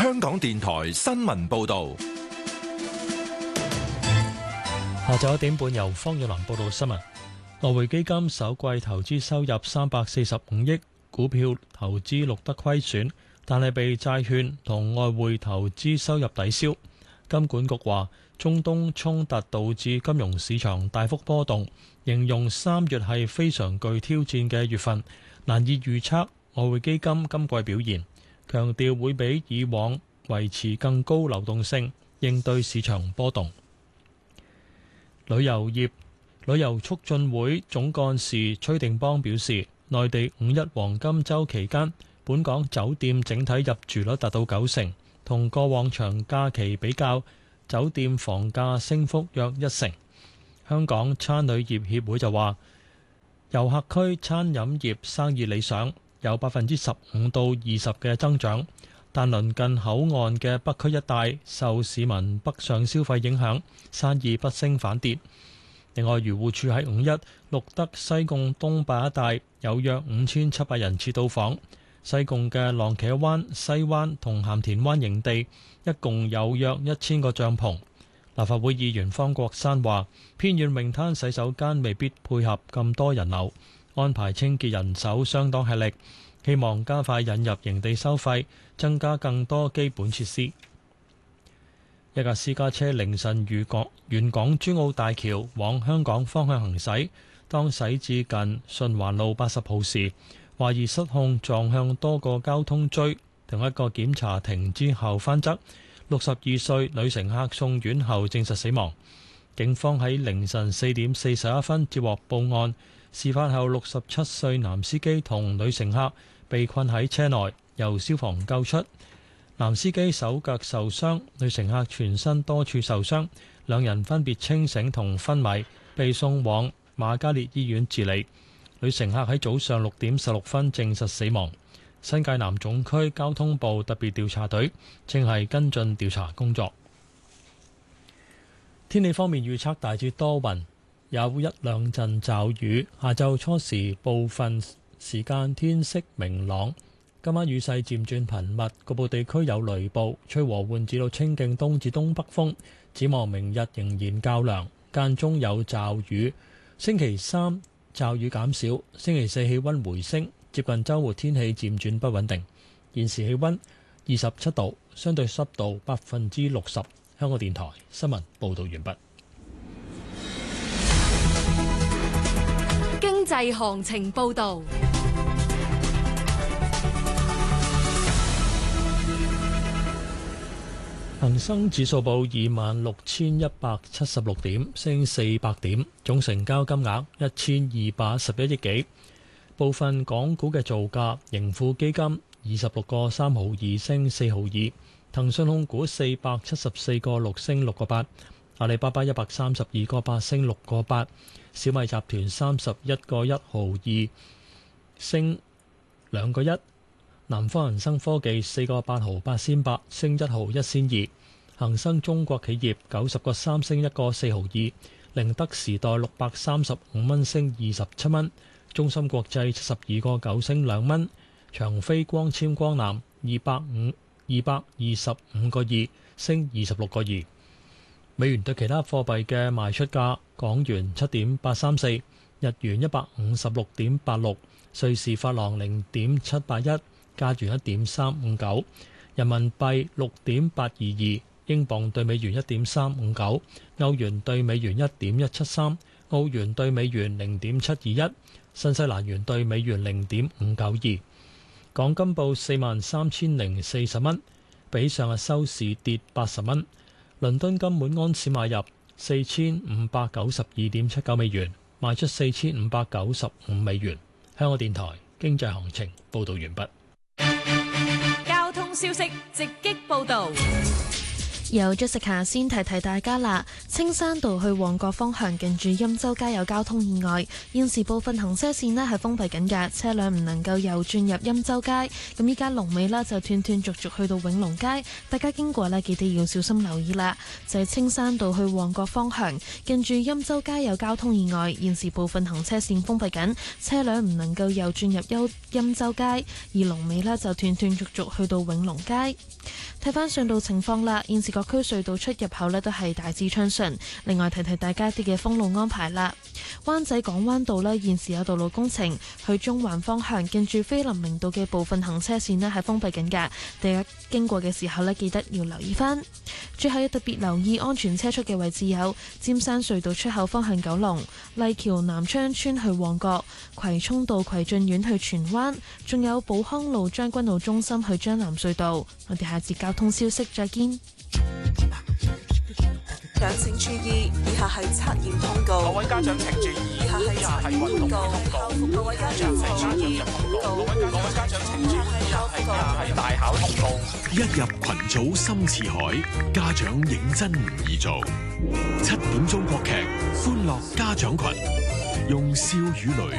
香港電台新聞報道。 下晝1點半由方遠南報道新聞。外匯基金首季投資收入345億，股票投資錄得虧損，但係被債券同外匯投資收入抵消。金管局話，中東衝突導致金融市場大幅波動，形容3月係非常具挑戰嘅月份，難以預測外匯基金今季表現，強調會比以往維持更高流動性，應對市場波動。旅遊促進會總幹事崔定邦表示，內地5一黃金週期間，本港酒店整體入住率達到90%，同過往長假期比較，酒店房價升幅約1成。香港餐旅業協會就話，遊客區餐飲業生意理想，有15%到20%嘅增長，但鄰近口岸嘅北區一帶受市民北上消費影響，生意不升反跌。另外，漁護署喺5一錄得西貢東壩一帶有約5700人次到訪，西貢嘅浪茄灣、西灣同鹹田灣營地一共有約1000個帳篷。立法會議員方國珊話，偏遠泳灘洗手間未必配合咁多人流，安排清潔人手相當吃力，希望加快引入營地收費，增加更多基本設施。一架私家車凌晨沿港珠澳大橋往香港方向行駛，當駛至近順環路80號時，懷疑失控撞向多個交通錐，同一個檢查亭之後翻側，62歲女乘客送院後證實死亡。警方喺凌晨4點41分接獲報案，事發後67歲男司機同女乘客被困喺車內，由消防救出。男司機手腳受傷，女乘客全身多處受傷，兩人分別清醒同昏迷，被送往瑪嘉烈醫院治理。女乘客喺早上6點16分證實死亡。新界南總區交通部特別調查隊正係跟進調查工作。天氣方面預測大致多雲，有一兩陣驟雨，下晝初時部分時間天色明朗。今晚雨勢漸轉頻密，局部地區有雷暴，吹和緩至到清勁東至東北風。展望明日仍然較涼，間中有驟雨。星期三驟雨減少，星期四氣溫回升，接近週末天氣漸轉不穩定。現時氣溫27度，相對濕度60%。香港電台新聞報導完畢。 經濟行情報導。 恒生指數報26,176點，升400點，總成交金額1211億幾。部分港股嘅造價，盈富基金26個3毫2升4毫2，騰訊控股474個6升6個8，阿里巴巴132個8升6個8，小米集團31個1毫2升2個1。南方恒生科技4個8毫8仙8升1毫1仙2，恒生中國企業90個3升1個4毫2，寧德時代635蚊升27蚊，中芯國際72個9升2蚊，長飛光纖光纜225個2升26個2。美元對其他貨幣嘅賣出價：港元7.834，日元156.86，瑞士法郎0.781。加元1.359，人民幣6.822，英鎊對美元1.359，歐元對美元1.173，澳元對美元0.721，新西蘭元對美元0.592。港金報43,040蚊，比上日收市跌80蚊。倫敦金每安士買入4592.79美元，賣出4595美元。香港電台經濟行情報導完畢。 交通消息直擊報道。 由 Jessica 先提提大家啦，青山道去旺角方向近住欽州街有交通意外，現時部分行車線呢係封閉緊嘅，車輛唔能夠右轉入欽州街。咁依家龍尾呢就斷斷續續去到永隆街，大家經過呢記得要小心留意啦。就係青山道去旺角方向近住欽州街有交通意外，現時部分行車線封閉緊，車輛唔能夠右轉入欽州街，而龍尾呢就斷斷續續去到永隆街。睇翻隧道情況啦，現時各區隧道出入口呢都係大致暢順。另外提提大家啲嘅封路安排啦。灣仔港灣道呢現時有道路工程，去中環方向近住菲林明道嘅部分行車線呢係封閉緊㗎，大家經過嘅時候呢記得要留意翻。最後要特別留意安全車速嘅位置有尖山隧道出口方向九龍、麗橋南昌村去旺角、葵涌道葵俊苑去荃灣，仲有寶康路將軍澳中心去將藍隧道。我哋下節交通消息再見。 長請注意，以下係測驗通告。 各位家長請注意， 以下係測驗通告。校服各位家長請注意。各位家長請注意，以下係大考通告。 一入群組深似海，家長認真唔易做。7點鐘國劇，歡樂家長群，用笑與淚